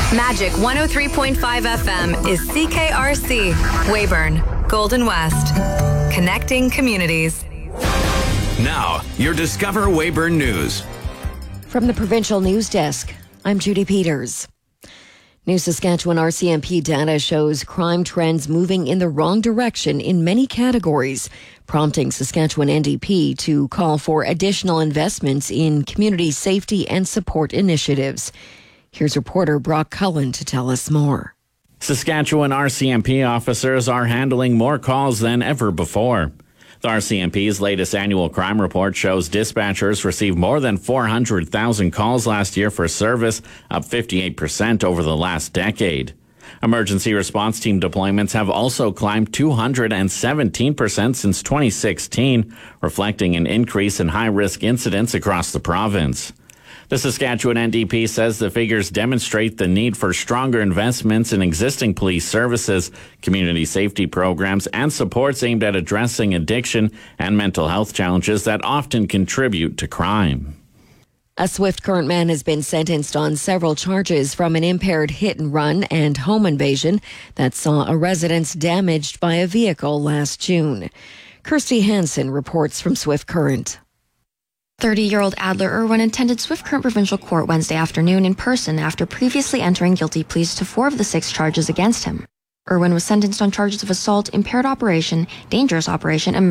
Magic 103.5 FM is CKRC, Weyburn, Golden West. Connecting communities. Now, your Discover Weyburn News. From the Provincial News Desk, I'm Judy Peters. New Saskatchewan RCMP data shows crime trends moving in the wrong direction in many categories, prompting Saskatchewan NDP to call for additional investments in community safety and support initiatives. Here's reporter Brock Cullen to tell us more. Saskatchewan RCMP officers are handling more calls than ever before. The RCMP's latest annual crime report shows dispatchers received more than 400,000 calls last year for service, up 58% over the last decade. Emergency response team deployments have also climbed 217% since 2016, reflecting an increase in high-risk incidents across the province. The Saskatchewan NDP says the figures demonstrate the need for stronger investments in existing police services, community safety programs, and supports aimed at addressing addiction and mental health challenges that often contribute to crime. A Swift Current man has been sentenced on several charges from an impaired hit and run and home invasion that saw a residence damaged by a vehicle last June. Kirsty Hansen reports from Swift Current. 30-year-old Adler Irwin attended Swift Current Provincial Court Wednesday afternoon in person after previously entering guilty pleas to 4 of the 6 charges against him. Irwin was sentenced on charges of assault, impaired operation, dangerous operation, and